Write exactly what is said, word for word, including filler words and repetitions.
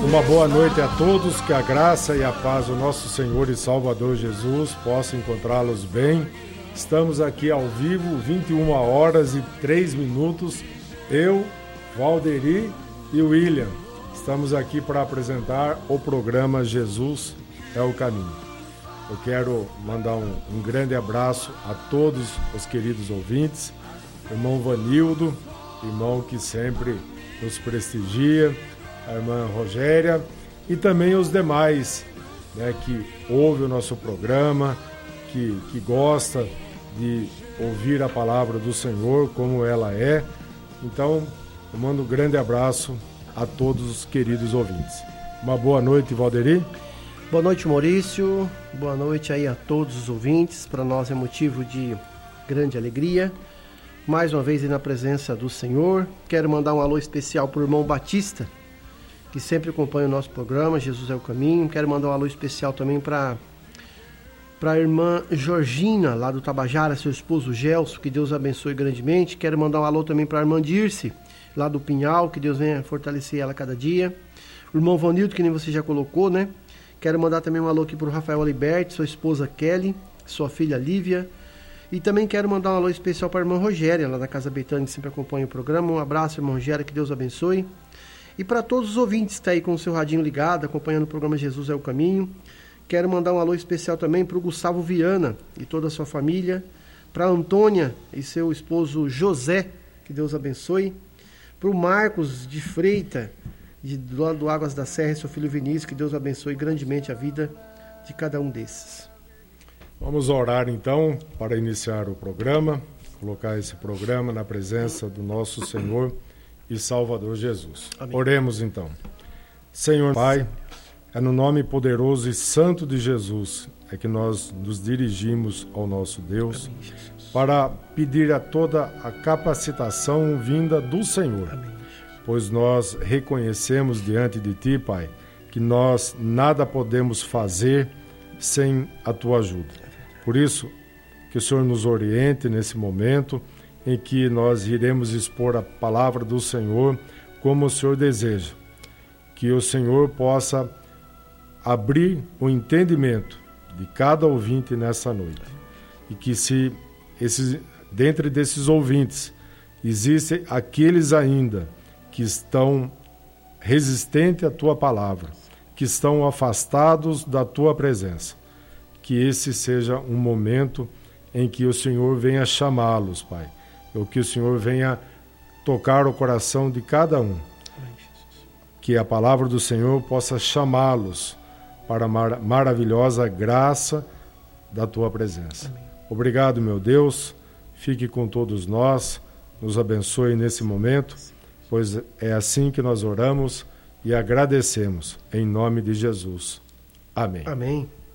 Uma boa noite a todos, que a graça e a paz do nosso Senhor e Salvador Jesus possam encontrá-los bem. Estamos aqui ao vivo, vinte e uma horas e três minutos, eu, Valderi e William. Estamos aqui para apresentar o programa Jesus é o Caminho. Eu quero mandar um, um grande abraço a todos os queridos ouvintes, irmão Vanildo, irmão que sempre nos prestigia, a irmã Rogéria e também os demais, né, que ouvem o nosso programa, que, que gosta de ouvir a palavra do Senhor como ela é. Então, eu mando um grande abraço a todos os queridos ouvintes. Uma boa noite, Valderi. Boa noite, Maurício. Boa noite aí a todos os ouvintes. Para nós é motivo de grande alegria. Mais uma vez aí na presença do Senhor. Quero mandar um alô especial para o irmão Batista, que sempre acompanha o nosso programa, Jesus é o Caminho. Quero mandar um alô especial também para para a irmã Georgina, lá do Tabajara, seu esposo Gelson, que Deus abençoe grandemente. Quero mandar um alô também para a irmã Dirce, lá do Pinhal, que Deus venha fortalecer ela cada dia. O irmão Vanildo, que nem você já colocou, né? Quero mandar também um alô aqui para o Rafael Aliberti, sua esposa Kelly, sua filha Lívia. E também quero mandar um alô especial para a irmã Rogéria, lá da Casa Betânia, que sempre acompanha o programa. Um abraço, irmã Rogéria, que Deus abençoe. E para todos os ouvintes que estão aí com o seu radinho ligado, acompanhando o programa Jesus é o Caminho, quero mandar um alô especial também para o Gustavo Viana e toda a sua família, para a Antônia e seu esposo José, que Deus abençoe, para o Marcos de Freita, de, do lado do Águas da Serra, e seu filho Vinícius, que Deus abençoe grandemente a vida de cada um desses. Vamos orar então para iniciar o programa, colocar esse programa na presença do nosso Senhor e Salvador Jesus. Amém. Oremos então. Senhor Pai, é no nome poderoso e santo de Jesus é que nós nos dirigimos ao nosso Deus. Amém, para pedir a toda a capacitação vinda do Senhor. Amém. Pois nós reconhecemos diante de Ti, Pai, que nós nada podemos fazer sem a Tua ajuda. Por isso, que o Senhor nos oriente nesse momento em que nós iremos expor a palavra do Senhor como o Senhor deseja. Que o Senhor possa abrir o entendimento de cada ouvinte nessa noite. E que se esses, dentre desses ouvintes existem aqueles ainda que estão resistentes à Tua palavra, que estão afastados da Tua presença, que esse seja um momento em que o Senhor venha chamá-los, Pai, ou que o Senhor venha tocar o coração de cada um. Que a palavra do Senhor possa chamá-los para a mar- maravilhosa graça da Tua presença. Amém. Obrigado, meu Deus. Fique com todos nós. Nos abençoe nesse momento, pois é assim que nós oramos e agradecemos. Em nome de Jesus. Amém. Amém.